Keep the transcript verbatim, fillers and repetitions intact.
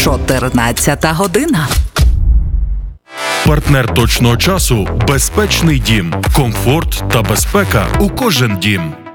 чотирнадцята година. Партнер точного часу – безпечний дім. Комфорт та безпека у кожен дім.